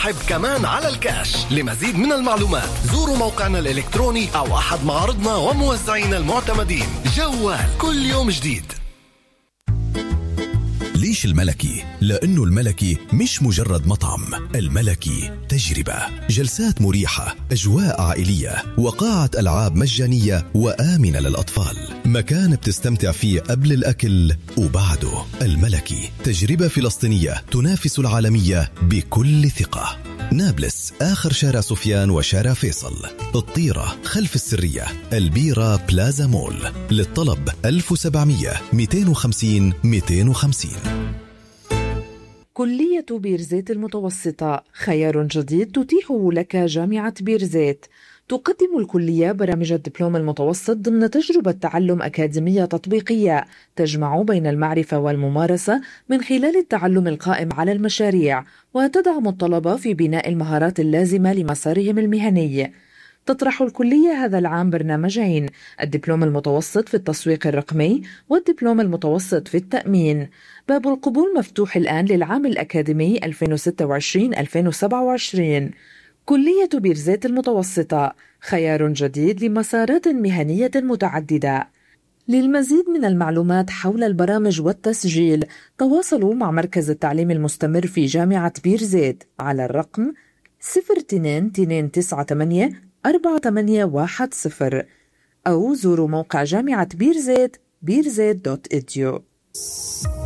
ونسحب كمان على الكاش. لمزيد من المعلومات زوروا موقعنا الإلكتروني أو أحد معارضنا وموزعينا المعتمدين. جوال كل يوم جديد. ليش الملكي؟ لأنه الملكي مش مجرد مطعم، الملكي تجربة، جلسات مريحة، أجواء عائلية، وقاعة ألعاب مجانية وآمنة للأطفال، مكان بتستمتع فيه قبل الأكل وبعده. الملكي تجربة فلسطينية تنافس العالمية بكل ثقة. نابلس آخر شارع سفيان وشارع فيصل، الطيرة خلف السرية، البيرة بلازا مول. للطلب 1700 250 250. كلية بيرزيت المتوسطة خيار جديد تتيحه لك جامعة بيرزيت. تقدم الكلية برامج الدبلوم المتوسط ضمن تجربة تعلم أكاديمية تطبيقية تجمع بين المعرفة والممارسة من خلال التعلم القائم على المشاريع، وتدعم الطلبة في بناء المهارات اللازمة لمسارهم المهني. تطرح الكلية هذا العام برنامجين: الدبلوم المتوسط في التسويق الرقمي والدبلوم المتوسط في التأمين. باب القبول مفتوح الآن للعام الأكاديمي 2026-2027. كلية بيرزيت المتوسطة خيار جديد لمسارات مهنية متعددة. للمزيد من المعلومات حول البرامج والتسجيل تواصلوا مع مركز التعليم المستمر في جامعة بيرزيت على الرقم 02-298-4810 أو زوروا موقع جامعة بيرزيت بيرزيت.edu.